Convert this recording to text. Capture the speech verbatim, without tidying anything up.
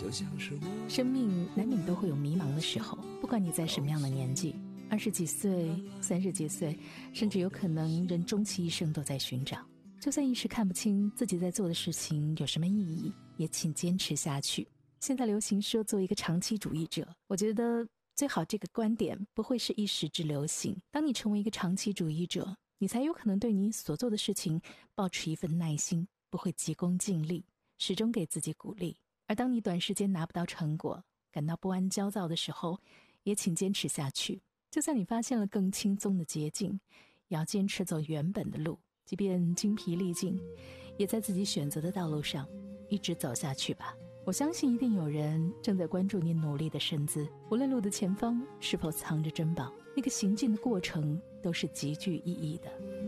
生命难免都会有迷茫的时候，不管你在什么样的年纪，二十几岁、三十几岁，甚至有可能人终其一生都在寻找。就算一时看不清自己在做的事情有什么意义，也请坚持下去。现在流行说做一个长期主义者，我觉得最好这个观点不会是一时之流行。当你成为一个长期主义者，你才有可能对你所做的事情保持一份耐心，不会急功近利，始终给自己鼓励。而当你短时间拿不到成果，感到不安焦躁的时候，也请坚持下去。就算你发现了更轻松的捷径，也要坚持走原本的路，即便精疲力尽，也在自己选择的道路上一直走下去吧。我相信一定有人正在关注你努力的身姿，无论路的前方是否藏着珍宝，那个行进的过程都是极具意义的。